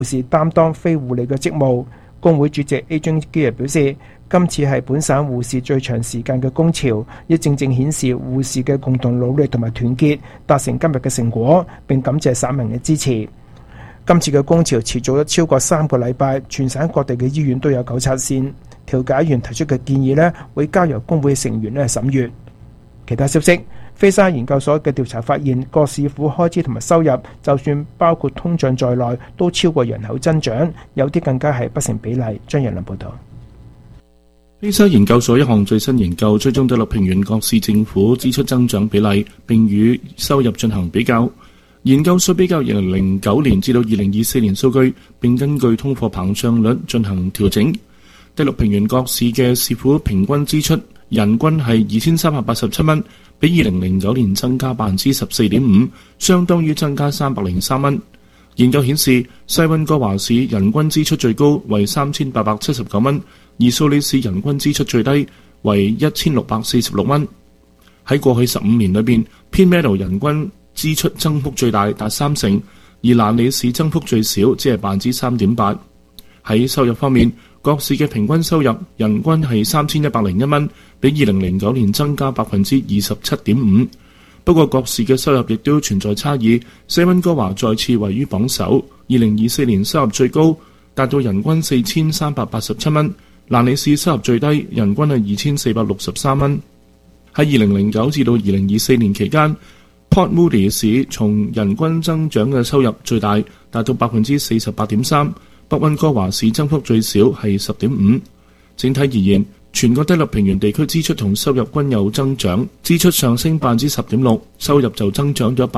護士擔當非護理嘅職務。工會主席 Adrian Gear 表示，今次係本省護士最長時間嘅工潮，亦正正顯示護士嘅共同努力同埋團結達成今日嘅成果，並感謝省民嘅支持。今次嘅工潮持續咗超過3個禮拜，全省各地嘅醫院都有糾察線。調解員提出嘅建議呢，會交由工會成員審閱。其他消息，菲沙研究所嘅調查發現，各市府開支同埋收入，就算包括通脹在內，都超過人口增長，有啲更加係不成比例。張仁麟報導。 菲沙研究所一項最新研究追蹤德勒平原各市政府支出增長比例，並與收入進行比較。研究所比較2009年至到2024年數據，並根據通貨膨脹率進行調整。德勒平原各市嘅市府平均支出人均係2387蚊，比2009年增加 14.5%， 相當於增加303蚊。研究顯示，西溫哥華市人均支出最高為3879蚊，而蘇里市人均支出最低為1646蚊。喺過去15年裏邊，偏 Meadow 人均支出增幅最大，達30%，而蘭里市增幅最少，只係 3.8%。喺收入方面，各市嘅平均收入人均係3101蚊，比2009年增加 27.5%。不過各市嘅收入亦都存在差異，西溫哥華再次位於榜首，2024年收入最高達到人均4387蚊，蘭里市收入最低，人均係2463蚊。喺2009至到2024年期間，Port Moody 市從人均增長嘅收入最大，達到 48.3%， 北溫哥華市增幅最少係 10.5%。整體而言，全國德勒平原地區支出同收入均有增長，支出上升 10.6%， 收入就增長咗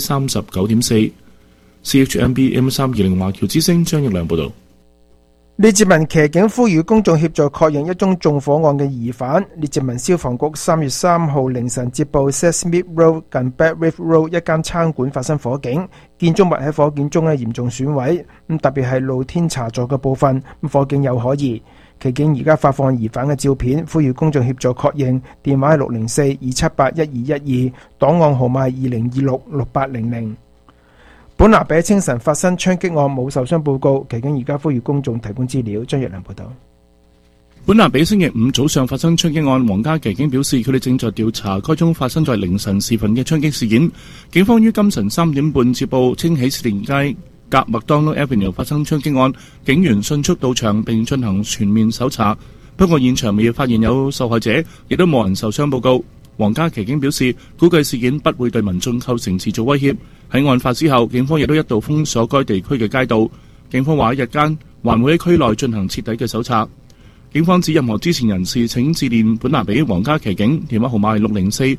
39.4%。CHMB M320 華僑之聲張益良報導。 列治文騎警呼籲公眾協助確認一宗縱火案嘅疑犯。列治文消防局3月3號凌晨接報 Sesame Road 近 Bad Reef Road 一間餐館發生火警，建築物喺火警中嚴重損毀，特別係露天茶座嘅部分，火警有可疑。騎警而家發放疑犯嘅照片，呼籲公眾協助確認，電話係604-278-1212，檔案號碼係2026-6800。本拿比清晨發生槍擊案，冇受傷報告，騎警而家呼籲公眾提供資料。張若良報道。 本拿比星期5早上發生槍擊案，皇家騎警表示佢哋正在調查該宗發生在凌晨時分嘅槍擊事件。警方於今晨3點半接報稱喜士連街隔麥當勞 Avenue 發生槍擊案，警員迅速到場並進行全面搜查。不過現場未發現有受害者，亦都冇人受傷報告。皇家騎警表示，估計事件不會對民眾構成持續威脅。喺案發之後，警方亦都一度封鎖該地區嘅街道。警方話日間還會喺區內進行徹底嘅搜查。警方指任何知情人士請致電本拿比皇家騎警，電話號碼係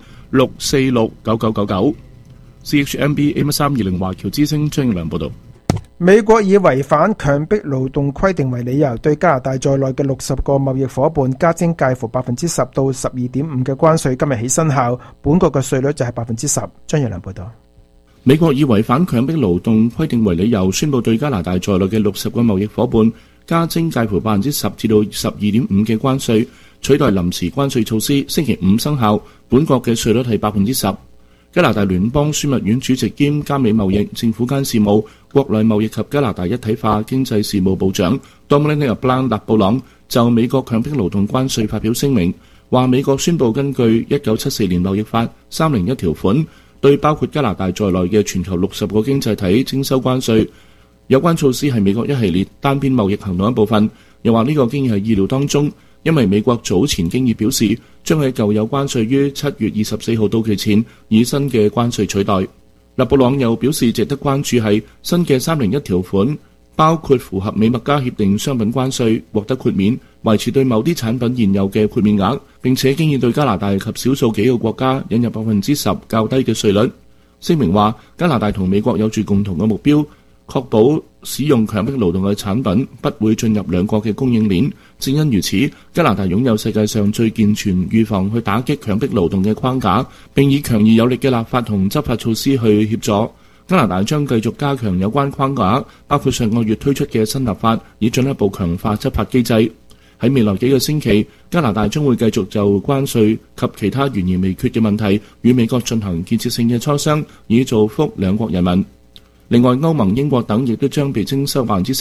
604-646-9999。CHMB M320 華僑之聲張益良報導。 美國以違反強迫勞動規定為理由，對加拿大在內嘅60個貿易夥伴加徵介乎 10% 到 12.5% 嘅關稅，今日起生效。本國嘅稅率就係 10%。張益良報導。 美國以違反強迫勞動規定為理由，宣布對加拿大在內嘅60個貿易夥伴加徵介乎 10% 至到 12.5% 嘅關稅，取代臨時關稅措施，星期5生效。本國嘅稅率係 10%。加拿大聯邦樞密院主席兼加美貿易、政府間事務、國內貿易及加拿大一體化經濟事務部長 Dominic Blanc 勒布朗就美國強迫勞動關稅發表聲明，話美國宣布根據1974年貿易法301條款，對包括加拿大在內嘅全球60個經濟體徵收關稅。有關措施係美國一系列單邊貿易行動一部分，又話呢個經已係意料當中，因為美國早前經已表示將喺舊有關稅於7月24號到期前以新嘅關稅取代。勒布朗又表示值得關注係新嘅301條款，包括符合美墨加協定商品關稅獲得豁免，維持對某啲產品現有嘅豁免額，並且經已對加拿大及少數幾個國家引入 10% 較低嘅稅率。聲明話加拿大同美國有住共同嘅目標，確保使用強迫勞動嘅產品不會進入兩國嘅供應鏈。正因如此，加拿大擁有世界上最健全預防去打擊強迫勞動嘅框架，並以強而有力嘅立法同執法措施去協助。加拿大將繼續加強有關框架，包括上個月推出嘅新立法，以進一步強化執法機制。喺未來幾個星期，加拿大將會繼續就關稅及其他懸而未決嘅問題與美國進行建設性嘅磋商，以造福兩國人民。 另外，歐盟、英國等亦都將被徵收10%。